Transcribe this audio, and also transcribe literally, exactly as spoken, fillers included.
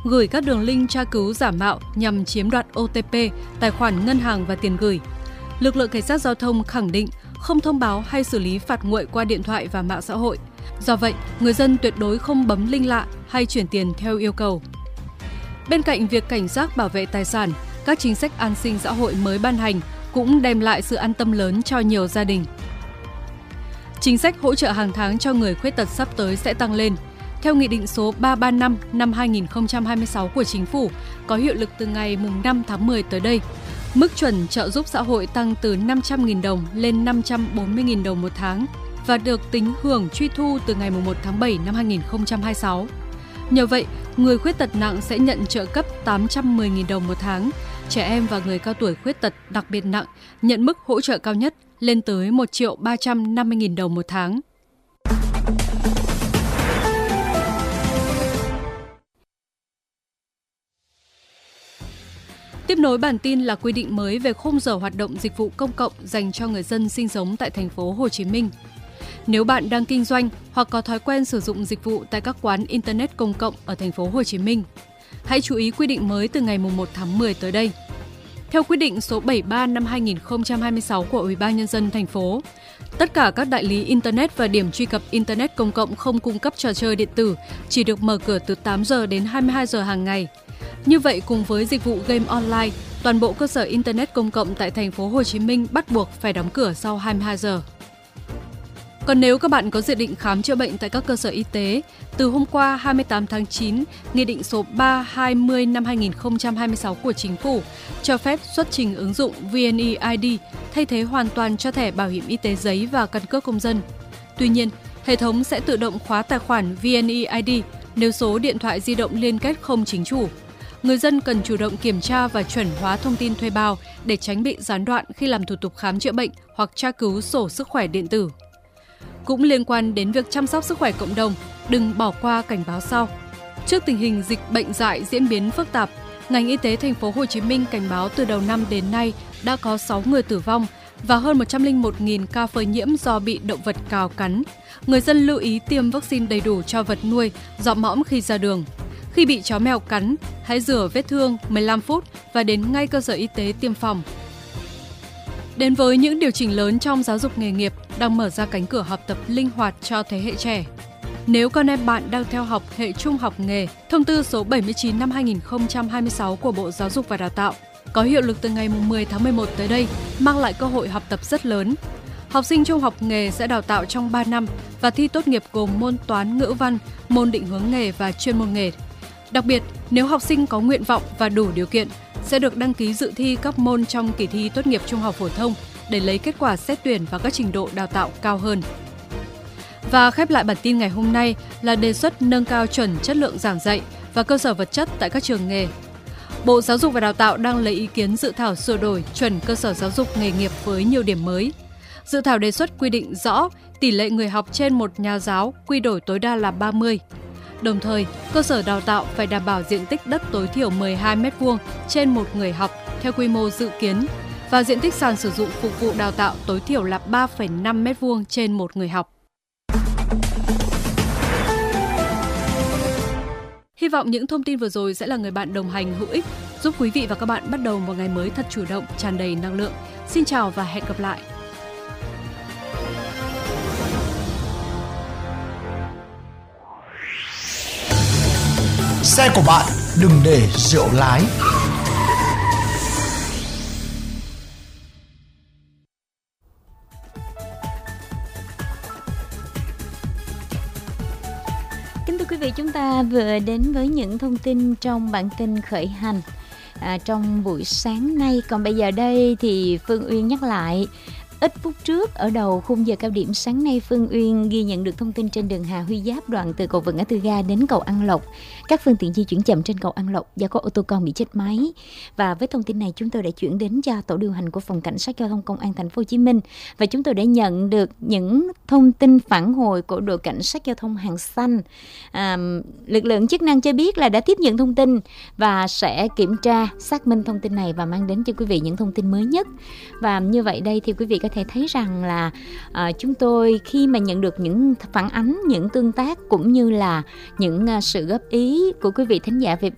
gửi các đường link tra cứu giả mạo nhằm chiếm đoạt ô tê pê, tài khoản ngân hàng và tiền gửi. Lực lượng cảnh sát giao thông khẳng định không thông báo hay xử lý phạt nguội qua điện thoại và mạng xã hội. Do vậy, người dân tuyệt đối không bấm link lạ hay chuyển tiền theo yêu cầu. Bên cạnh việc cảnh giác bảo vệ tài sản, các chính sách an sinh xã hội mới ban hành cũng đem lại sự an tâm lớn cho nhiều gia đình. Chính sách hỗ trợ hàng tháng cho người khuyết tật sắp tới sẽ tăng lên. Theo Nghị định số ba trăm ba mươi lăm năm hai nghìn không trăm hai mươi sáu của Chính phủ, có hiệu lực từ ngày năm tháng mười tới đây, mức chuẩn trợ giúp xã hội tăng từ năm trăm nghìn đồng lên năm trăm bốn mươi nghìn đồng một tháng và được tính hưởng truy thu từ ngày một tháng bảy năm hai nghìn không trăm hai mươi sáu. Nhờ vậy, người khuyết tật nặng sẽ nhận trợ cấp tám trăm mười nghìn đồng một tháng, trẻ em và người cao tuổi khuyết tật đặc biệt nặng nhận mức hỗ trợ cao nhất lên tới một triệu ba trăm năm mươi nghìn đồng một tháng. Tiếp nối bản tin là quy định mới về khung giờ hoạt động dịch vụ công cộng dành cho người dân sinh sống tại thành phố Hồ Chí Minh. Nếu bạn đang kinh doanh hoặc có thói quen sử dụng dịch vụ tại các quán internet công cộng ở thành phố Hồ Chí Minh, hãy chú ý quy định mới từ ngày một tháng mười tới đây. Theo quyết định số bảy mươi ba năm hai nghìn không trăm hai mươi sáu của Ủy ban Nhân dân thành phố, tất cả các đại lý internet và điểm truy cập internet công cộng không cung cấp trò chơi điện tử chỉ được mở cửa từ tám giờ đến hai mươi hai giờ hàng ngày. Như vậy, cùng với dịch vụ game online, toàn bộ cơ sở internet công cộng tại thành phố Hồ Chí Minh bắt buộc phải đóng cửa sau hai mươi hai giờ. Còn nếu các bạn có dự định khám chữa bệnh tại các cơ sở y tế, từ hôm qua hai mươi tám tháng chín, Nghị định số ba trăm hai mươi năm hai nghìn không trăm hai mươi sáu của Chính phủ cho phép xuất trình ứng dụng vê en e i đê thay thế hoàn toàn cho thẻ bảo hiểm y tế giấy và căn cước công dân. Tuy nhiên, hệ thống sẽ tự động khóa tài khoản vê en e i đê nếu số điện thoại di động liên kết không chính chủ. Người dân cần chủ động kiểm tra và chuẩn hóa thông tin thuê bao để tránh bị gián đoạn khi làm thủ tục khám chữa bệnh hoặc tra cứu sổ sức khỏe điện tử. Cũng liên quan đến việc chăm sóc sức khỏe cộng đồng, đừng bỏ qua cảnh báo sau. Trước tình hình dịch bệnh dại diễn biến phức tạp, ngành y tế thành phố Hồ Chí Minh cảnh báo từ đầu năm đến nay đã có sáu người tử vong và hơn một trăm lẻ một nghìn ca phơi nhiễm do bị động vật cào cắn. Người dân lưu ý tiêm vaccine đầy đủ cho vật nuôi, dọ mõm khi ra đường. Khi bị chó mèo cắn, hãy rửa vết thương mười lăm phút và đến ngay cơ sở y tế tiêm phòng. Đến với những điều chỉnh lớn trong giáo dục nghề nghiệp đang mở ra cánh cửa học tập linh hoạt cho thế hệ trẻ. Nếu con em bạn đang theo học hệ trung học nghề, thông tư số bảy mươi chín năm hai nghìn không trăm hai mươi sáu của Bộ Giáo dục và Đào tạo có hiệu lực từ ngày mười tháng mười một tới đây, mang lại cơ hội học tập rất lớn. Học sinh trung học nghề sẽ đào tạo trong ba năm và thi tốt nghiệp gồm môn toán, ngữ văn, môn định hướng nghề và chuyên môn nghề. Đặc biệt, nếu học sinh có nguyện vọng và đủ điều kiện, sẽ được đăng ký dự thi các môn trong kỳ thi tốt nghiệp trung học phổ thông để lấy kết quả xét tuyển vào các trình độ đào tạo cao hơn. Và khép lại bản tin ngày hôm nay là đề xuất nâng cao chuẩn chất lượng giảng dạy và cơ sở vật chất tại các trường nghề. Bộ Giáo dục và Đào tạo đang lấy ý kiến dự thảo sửa đổi chuẩn cơ sở giáo dục nghề nghiệp với nhiều điểm mới. Dự thảo đề xuất quy định rõ tỷ lệ người học trên một nhà giáo quy đổi tối đa là ba mươi. Đồng thời, cơ sở đào tạo phải đảm bảo diện tích đất tối thiểu mười hai mét vuông trên một người học theo quy mô dự kiến và diện tích sàn sử dụng phục vụ đào tạo tối thiểu là ba phẩy năm mét vuông trên một người học. Hy vọng những thông tin vừa rồi sẽ là người bạn đồng hành hữu ích, giúp quý vị và các bạn bắt đầu một ngày mới thật chủ động, tràn đầy năng lượng. Xin chào và hẹn gặp lại! Xe của bạn đừng để rượu lái. Kính thưa quý vị, chúng ta vừa đến với những thông tin trong bản tin khởi hành à, trong buổi sáng nay. Còn bây giờ đây thì Phương Uyên nhắc lại. Ít phút trước, ở đầu khung giờ cao điểm sáng nay, Phương Uyên ghi nhận được thông tin trên đường Hà Huy Giáp đoạn từ cầu Vượt Ngã Tư Ga đến cầu An Lộc. Các phương tiện di chuyển chậm trên cầu An Lộc do có ô tô con bị chết máy. Và với thông tin này, chúng tôi đã chuyển đến cho tổ điều hành của Phòng Cảnh sát Giao thông Công an Thành phố Hồ Chí Minh và chúng tôi đã nhận được những thông tin phản hồi của đội Cảnh sát Giao thông Hàng Xanh. À, lực lượng chức năng cho biết là đã tiếp nhận thông tin và sẽ kiểm tra, xác minh thông tin này và mang đến cho quý vị những thông tin mới nhất. Và như vậy đây thì quý vị có thể thấy rằng là à, chúng tôi khi mà nhận được những phản ánh, những tương tác cũng như là những à, sự góp ý của quý vị thính giả về